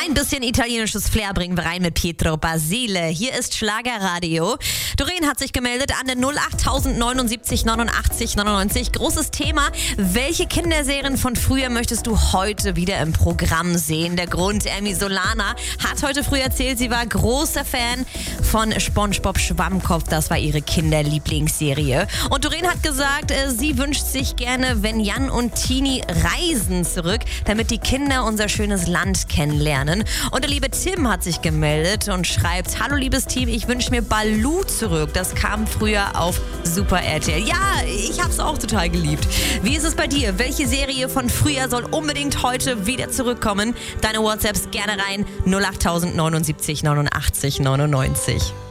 Ein bisschen italienisches Flair bringen wir rein mit Pietro Basile. Hier ist Schlagerradio. Doreen hat sich gemeldet an der 08079 89 99. Großes Thema. Welche Kinderserien von früher möchtest du heute wieder im Programm sehen? Der Grund, Emmy Solana hat heute früh erzählt, sie war großer Fan von SpongeBob Schwammkopf. Das war ihre Kinderlieblingsserie. Und Doreen hat gesagt, sie wünscht sich gerne, wenn Jan und Tini reisen zurück, damit die Kinder unser schönes Land kennenlernen. Und der liebe Tim hat sich gemeldet und schreibt: Hallo liebes Team, ich wünsche mir Baloo zurück. Das kam früher auf Super RTL. Ja, ich hab's auch total geliebt. Wie ist es bei dir? Welche Serie von früher soll unbedingt heute wieder zurückkommen? Deine WhatsApps gerne rein 08079 89 99.